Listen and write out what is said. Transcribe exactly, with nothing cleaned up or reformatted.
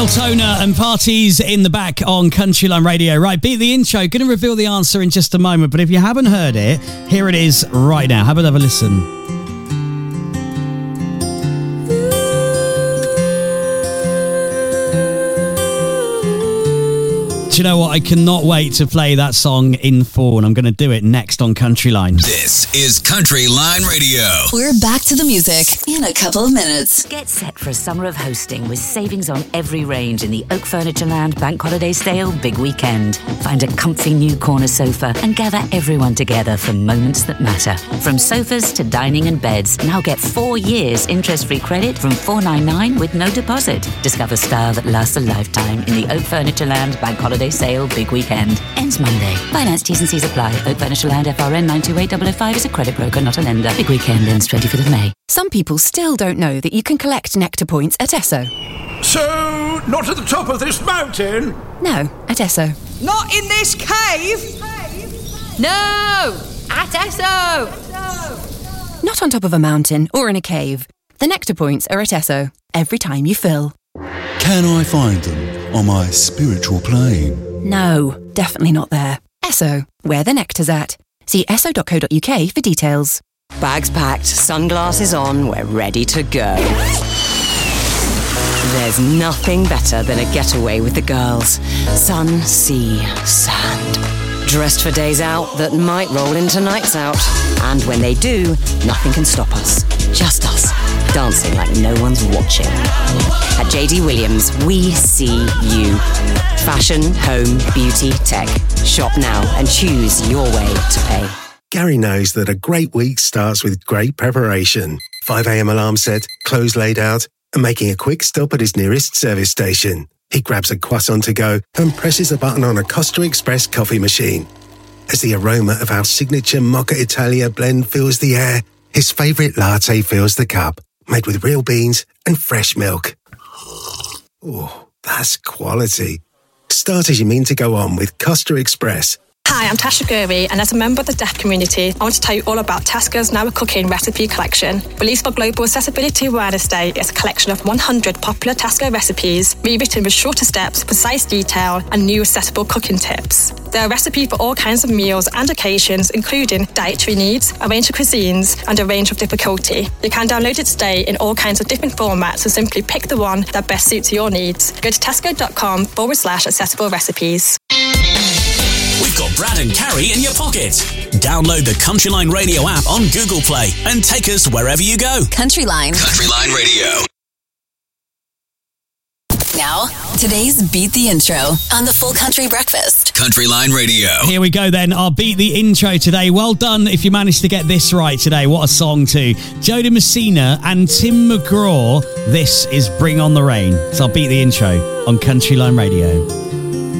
Deltona and Parties in the back on Countryline Radio. Right, beat the intro. Going to reveal the answer in just a moment, but if you haven't heard it, here it is right now. Have another listen. Do you know what? I cannot wait to play that song in full, and I'm going to do it next on Countryline. This is Countryline Radio. We're back to the music in a couple of minutes. Get set for a summer of hosting with savings on every range in the Oak Furnitureland Bank Holiday Sale Big Weekend. Find a comfy new corner sofa and gather everyone together for moments that matter. From sofas to dining and beds, now get four years interest-free credit from four ninety-nine with no deposit. Discover style that lasts a lifetime in the Oak Furnitureland Bank Holiday Sale Big Weekend. Ends Monday. Finance T's and C's apply. Oak Furnitureland F R N nine two eight zero zero five is a credit broker, not a lender. Big Weekend ends twenty-fifth of May. Some people still don't know that you can collect Nectar points at Esso. So, not at the top of this mountain? No, at Esso. Not in this cave? No! At Esso! Not on top of a mountain or in a cave. The Nectar points are at Esso. Every time you fill. Can I find them on my spiritual plane? No, definitely not there. Esso, where the nectar's at. See esso dot co dot uk for details. Bags packed, sunglasses on, we're ready to go. There's nothing better than a getaway with the girls. Sun, sea, sand. Dressed for days out that might roll into nights out. And when they do, nothing can stop us. Just us, dancing like no one's watching. At J D Williams, we see you. Fashion, home, beauty, tech. Shop now and choose your way to pay. Gary knows that a great week starts with great preparation. five a.m. alarm set, clothes laid out, and making a quick stop at his nearest service station. He grabs a croissant to go and presses a button on a Costa Express coffee machine. As the aroma of our signature Mocha Italia blend fills the air, his favourite latte fills the cup, made with real beans and fresh milk. Oh, that's quality. Start as you mean to go on with Costa Express. Hi, I'm Tasha Gurry, and as a member of the deaf community, I want to tell you all about Tesco's Now We're Cooking recipe collection. Released for Global Accessibility Awareness Day, it's a collection of one hundred popular Tesco recipes, rewritten with shorter steps, precise detail, and new accessible cooking tips. There are recipes for all kinds of meals and occasions, including dietary needs, a range of cuisines, and a range of difficulty. You can download it today in all kinds of different formats, so simply pick the one that best suits your needs. Go to tesco.com forward slash accessible recipes. We've got Brad and Carrie in your pocket. Download the Countryline Radio app on Google Play and take us wherever you go. Countryline. Countryline Radio. Now, today's Beat the Intro on the Full Country Breakfast. Countryline Radio. Here we go then, our Beat the Intro today. Well done if you managed to get this right today. What a song too. Jody Messina and Tim McGraw. This is Bring on the Rain. So I'll Beat the Intro on Countryline Radio.